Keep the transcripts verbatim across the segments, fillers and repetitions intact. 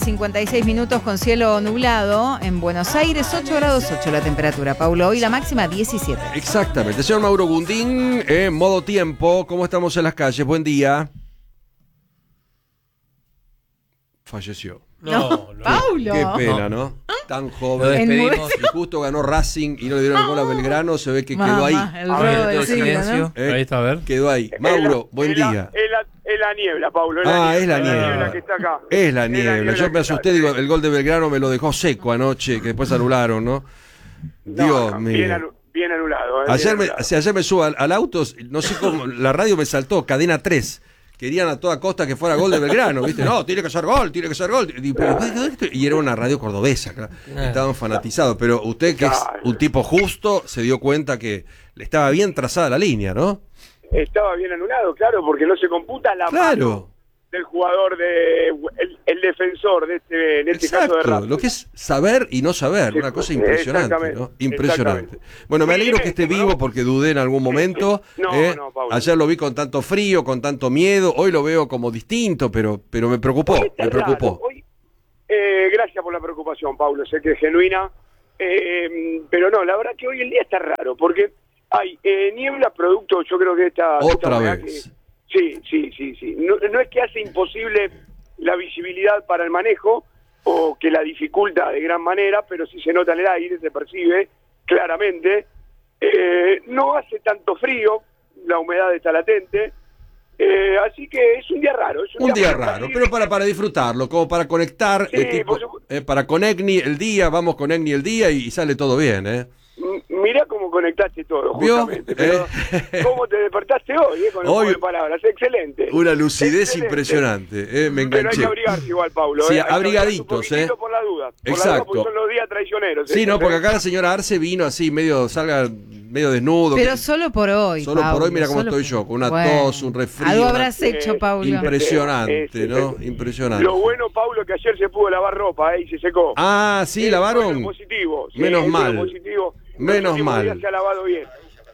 cincuenta y seis minutos con cielo nublado en Buenos Aires, ocho grados ocho la temperatura, Paulo. Hoy la máxima diecisiete. Exactamente. Señor Mauro Gundín, en modo tiempo, ¿cómo estamos en las calles? Buen día. Falleció. No, no, no. Paulo. Qué pena, ¿no? Tan joven. Lo despedimos. Y justo ganó Racing y no le dieron el gol a Belgrano. Se ve que Mamá, quedó ahí. el robo del siglo, silencio. ¿Eh? Ahí está, a ver. Quedó ahí. Mauro, buen es la, día. Es la, es la niebla, Paulo. Es Ah, la es la niebla, niebla. que está acá. Es la Es niebla. Yo me asusté, está. digo, el gol de Belgrano me lo dejó seco anoche, que después anularon, ¿no? No, Dios no, mío. Bien, anu- bien anulado. Eh, Ayer bien me, anulado. o sea, ayer me subo al, al auto, no sé cómo, la radio me saltó, cadena tres. Querían a toda costa que fuera gol de Belgrano, ¿viste? No, tiene que ser gol, tiene que ser gol. Y, pero, y era una radio cordobesa, claro. Estaban fanatizados. Pero usted, que es un tipo justo, se dio cuenta que le estaba bien trazada la línea, ¿no? Estaba bien anulado, claro, porque no se computa la Claro. mano del jugador, de el, el defensor de este, en este caso de Exacto, Racing. lo que es saber y no saber, Sí, una cosa impresionante, exactamente, ¿no? Impresionante. exactamente. Bueno, me alegro Sí, que esté ¿no? vivo porque dudé en algún momento. No, ¿eh? no, Pablo. Ayer lo vi con tanto frío, con tanto miedo, hoy lo veo como distinto, pero, pero me preocupó, Hoy está me preocupó. raro. Hoy, eh, gracias por la preocupación, Pablo, sé que es genuina, eh, pero no, la verdad que hoy el día está raro, porque hay eh, niebla producto, yo creo que esta... esta Otra humedad vez. que- sí, sí, sí, sí. No, no es que hace imposible la visibilidad para el manejo o que la dificulta de gran manera, pero sí se nota en el aire, se percibe claramente. Eh, no hace tanto frío, la humedad está latente, eh, así que es un día raro. Es un, Un día para raro, salir. pero para, para disfrutarlo, como para conectar, Sí, eh, tipo, por supuesto. eh, para con EGNI el día, vamos con EGNI el día y sale todo bien, ¿eh? M- Mirá cómo conectaste todo, ¿Vio? justamente. Pero Eh. ¿cómo te despertaste hoy, eh, con el Hoy- juego de palabras? Excelente. Una lucidez Excelente. impresionante, ¿eh? Me Pero hay enganché. que abrigarse igual, Paulo. Sí, eh. Hay que abrigarse abrigaditos, un poquitito ¿eh? por la duda. Por la Exacto. duda, porque son los días traicioneros. Sí, ¿eh? no, porque acá la señora Arce vino así, medio, salga medio desnudo. Pero que- solo por hoy, Solo por Paulo, hoy, mira cómo solo estoy por- yo, con una Bueno, tos, un resfrío. Algo una- habrás hecho, Eh, Paulo. Impresionante, Ese, ¿no? ese. Impresionante. Lo bueno, Paulo, que ayer se pudo lavar ropa, ¿eh? Y se secó. Ah, sí, Eso lavaron. es lo positivo. Sí, Menos eso es lo mal. positivo. Los Menos últimos mal. días se ha lavado bien.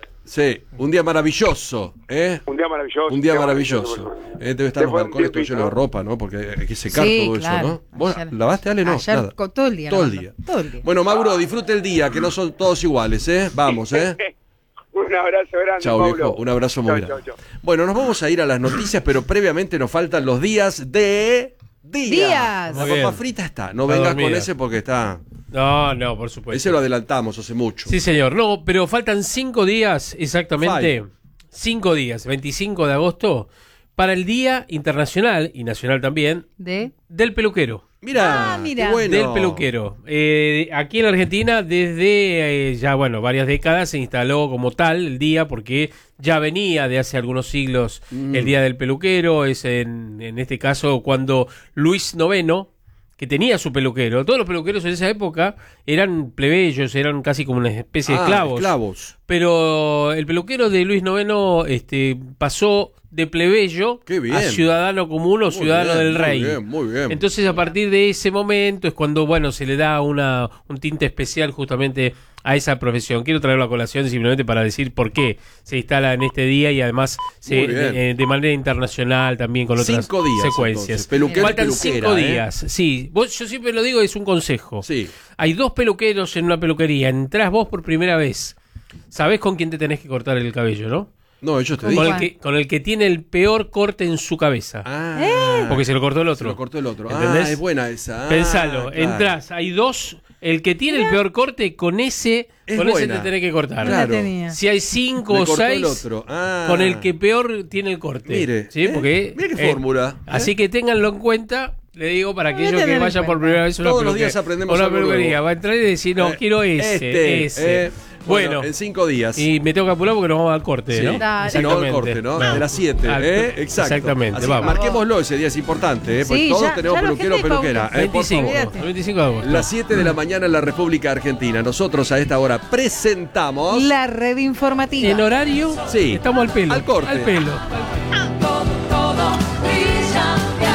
Sí, un día maravilloso, ¿eh? Un día maravilloso. Un día maravilloso. Eh, debe estar los Después un balcones todos tiempito, llenos de ¿no? ropa, ¿no? Porque hay que secar Sí, todo claro. eso, ¿no? ¿Vos Ayer- lavaste, Ale? No, ayer nada. con todo el día, Todo el lavando. día. Todo el día. Bueno, Mauro, disfrute el día, que no son todos iguales, ¿eh? Vamos, ¿eh? Un abrazo grande, Chao, Paulo. viejo. Un abrazo muy Chau, grande. chau, chau. Bueno, nos vamos a ir a las noticias, pero previamente nos faltan los días de... Día. Días. La Muy bien. papa frita está. No Está vengas dormida. con ese porque está... No, no, por supuesto. Ese lo adelantamos hace mucho. Sí, señor. No, pero faltan cinco días exactamente. Five. Cinco días, veinticinco de agosto, para el Día Internacional, y Nacional también, ¿De? del peluquero. Mira, Ah, mira. qué bueno. Del peluquero. Eh, aquí en la Argentina, desde eh, ya, bueno, varias décadas, se instaló como tal el día, porque ya venía de hace algunos siglos Mm. el Día del Peluquero. Es en, en este caso cuando Luis noveno, que tenía su peluquero, todos los peluqueros en esa época eran plebeyos, eran casi como una especie de Ah, esclavos. esclavos. Pero el peluquero de Luis noveno este, pasó de plebeyo Qué bien. a ciudadano común o Muy ciudadano bien, del muy rey. bien, muy bien. Entonces, a partir de ese momento es cuando, bueno, se le da una un tinte especial justamente a esa profesión. Quiero traerlo a colación simplemente para decir por qué se instala en este día y además se, Muy bien. de, de manera internacional también con otras Cinco días, secuencias. entonces. Peluquero y Faltan peluquera, cinco ¿eh? días. Sí, vos, yo siempre lo digo, es un consejo. Sí. Hay dos peluqueros en una peluquería. Entrás vos por primera vez. Sabés con quién te tenés que cortar el cabello, ¿no? No, ellos te ¿Con Con dicen. el, que, con el que tiene el peor corte en su cabeza. Ah, Porque se lo cortó el se otro. lo cortó el otro. ¿Entendés? Ah, es buena esa. Ah, Pensalo, claro. entrás, hay dos, el que tiene el peor corte, con ese, Es con ese buena. te tenés que cortar. No la Claro. tenía. Si hay cinco Le o cortó el seis, otro. Ah. con el que peor tiene el corte. Mire, ¿sí? ¿eh? Porque, Mire qué fórmula, ¿eh? Así que ténganlo en cuenta. Le digo para Voy a aquellos que tener en vayan por cuenta. primera vez a una Todos los peluquería. días aprendemos a una algo peluquería. nuevo. Va a entrar y decir, no, Eh, quiero ese, este, ese. eh, bueno, en cinco días. y me tengo que apurar porque nos vamos al corte, Sí. ¿no? Dale. Sí, no, el corte, ¿no? De las siete, Al- ¿eh? Exacto. Exactamente, Así, vamos. marquémoslo ese día, es importante, ¿eh? Porque Sí, todos ya- tenemos ya lo peluquero o agendé, peluquera, Paulo. ¿eh? Por veinticinco, favor. Olvídate. veinticinco de agosto. Las siete de la mañana en la República Argentina. Nosotros a esta hora presentamos... La red informativa. En horario, Sí. estamos al pelo. Al corte. Al pelo. Todo, todo brilla de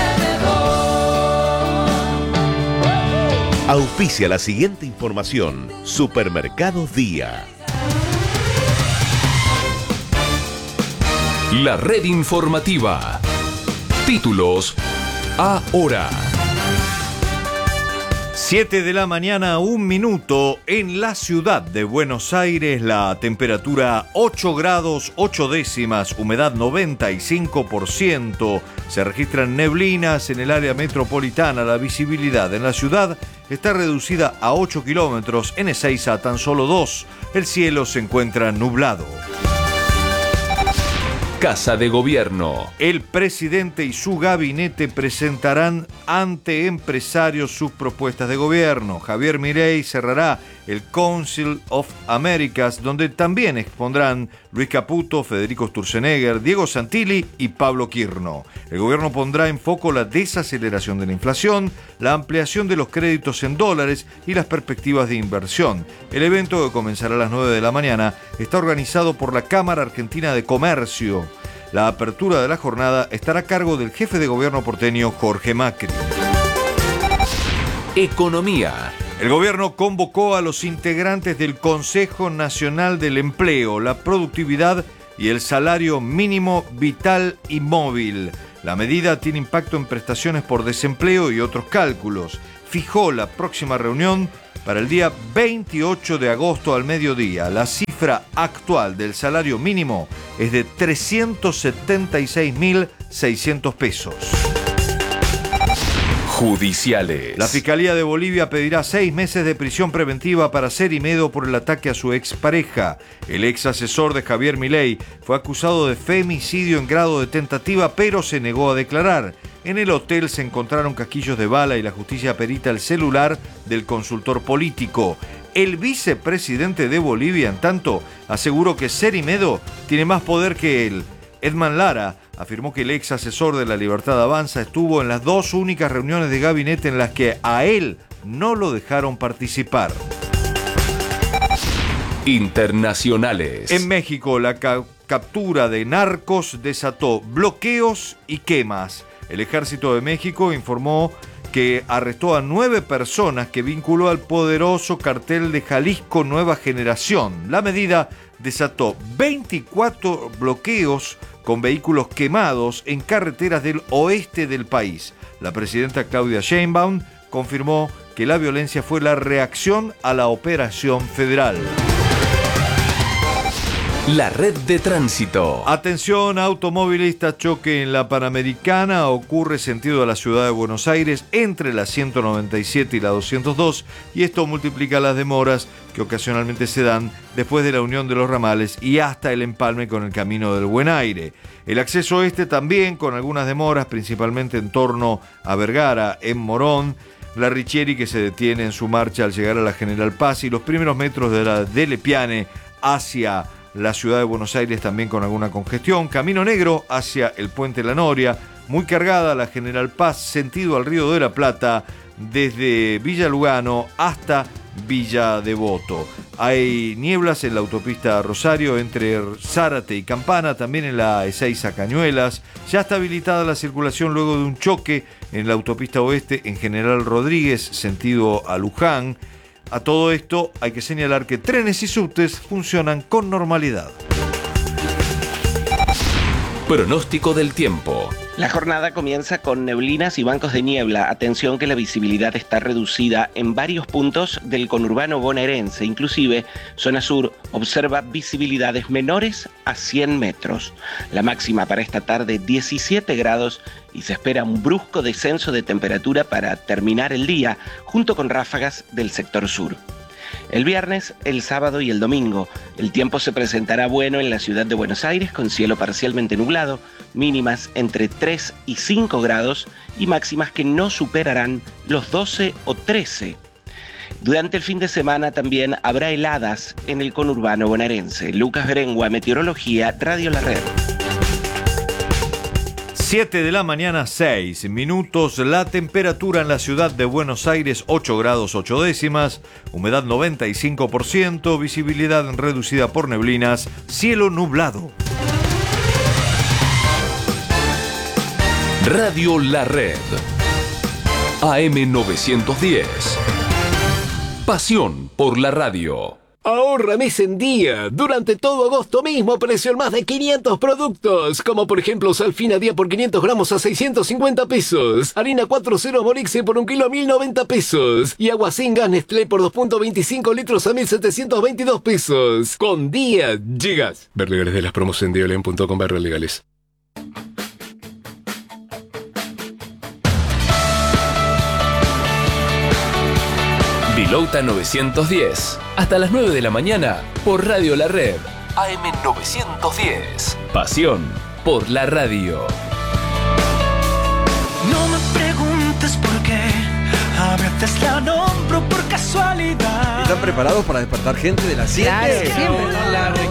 alrededor. Auspicia la siguiente información. Supermercados Día. La red informativa. Títulos ahora. siete de la mañana, un minuto. En la ciudad de Buenos Aires, la temperatura ocho grados ocho décimas, humedad noventa y cinco por ciento. Se registran neblinas en el área metropolitana. La visibilidad en la ciudad está reducida a ocho kilómetros, en Ezeiza a tan solo dos. El cielo se encuentra nublado. Casa de Gobierno. El presidente y su gabinete presentarán ante empresarios sus propuestas de gobierno. Javier Milei cerrará el Council of Americas, donde también expondrán Luis Caputo, Federico Sturzenegger, Diego Santilli y Pablo Quirno. El gobierno pondrá en foco la desaceleración de la inflación, la ampliación de los créditos en dólares y las perspectivas de inversión. El evento, que comenzará a las nueve de la mañana, está organizado por la Cámara Argentina de Comercio. La apertura de la jornada estará a cargo del jefe de gobierno porteño Jorge Macri. Economía. El gobierno convocó a los integrantes del Consejo Nacional del Empleo, la Productividad y el Salario Mínimo Vital y Móvil. La medida tiene impacto en prestaciones por desempleo y otros cálculos. Fijó la próxima reunión para el día veintiocho de agosto al mediodía. La cifra actual del salario mínimo es de trescientos setenta y seis mil seiscientos pesos. Judiciales. La Fiscalía de Bolivia pedirá seis meses de prisión preventiva para Cerimedo por el ataque a su expareja. El ex asesor de Javier Milei fue acusado de femicidio en grado de tentativa, pero se negó a declarar. En el hotel se encontraron casquillos de bala y la justicia perita el celular del consultor político. El vicepresidente de Bolivia, en tanto, aseguró que Cerimedo tiene más poder que él. Edman Lara afirmó que el ex asesor de La Libertad Avanza estuvo en las dos únicas reuniones de gabinete en las que a él no lo dejaron participar. Internacionales. En México, la ca- captura de narcos desató bloqueos y quemas. El Ejército de México informó que arrestó a nueve personas que vinculó al poderoso cartel de Jalisco Nueva Generación. La medida desató veinticuatro bloqueos con vehículos quemados en carreteras del oeste del país. La presidenta Claudia Sheinbaum confirmó que la violencia fue la reacción a la operación federal. La red de tránsito. Atención, automovilistas, choque en la Panamericana ocurre sentido a la ciudad de Buenos Aires entre la ciento noventa y siete y la doscientos dos, y esto multiplica las demoras que ocasionalmente se dan después de la unión de los ramales y hasta el empalme con el Camino del Buen Aire. El acceso este también con algunas demoras, principalmente en torno a Vergara, en Morón, la Richieri, que se detiene en su marcha al llegar a la General Paz, y los primeros metros de la de Lepiane hacia la ciudad de Buenos Aires también con alguna congestión. Camino Negro hacia el Puente La Noria, muy cargada la General Paz sentido al Río de la Plata desde Villa Lugano hasta Villa Devoto. Hay nieblas en la autopista Rosario entre Zárate y Campana, también en la Ezeiza Cañuelas. Ya está habilitada la circulación luego de un choque en la autopista Oeste en General Rodríguez sentido a Luján. A todo esto hay que señalar que trenes y subtes funcionan con normalidad. Pronóstico del tiempo. La jornada comienza con neblinas y bancos de niebla. Atención que la visibilidad está reducida en varios puntos del conurbano bonaerense. Inclusive, zona sur observa visibilidades menores a cien metros. La máxima para esta tarde diecisiete grados y se espera un brusco descenso de temperatura para terminar el día, junto con ráfagas del sector sur. El viernes, el sábado y el domingo, el tiempo se presentará bueno en la ciudad de Buenos Aires con cielo parcialmente nublado, mínimas entre tres y cinco grados y máximas que no superarán los doce o trece. Durante el fin de semana también habrá heladas en el conurbano bonaerense. Lucas Berengua, Meteorología, Radio La Red. siete de la mañana, seis minutos. La temperatura en la ciudad de Buenos Aires, ocho grados ocho décimas. Humedad noventa y cinco por ciento. Visibilidad reducida por neblinas. Cielo nublado. Radio La Red. A M novecientos diez. Pasión por la radio. Ahorra mes en día. Durante todo agosto mismo precio en más de quinientos productos. Como por ejemplo Salfina Día por quinientos gramos a seiscientos cincuenta pesos. Harina cuatro cero Morixe por un kilo a mil noventa pesos. Y agua sin gas Nestlé por dos punto veinticinco litros a mil setecientos veintidós pesos. Con Día llegas. Ver legales de las promos en diolen punto com barra legales. Vilouta novecientos diez. Hasta las nueve de la mañana por Radio La Red. A M novecientos diez. Pasión por la radio. No me preguntes por qué. A veces la nombro por casualidad. ¿Están preparados para despertar gente de las siete? Claro, siempre.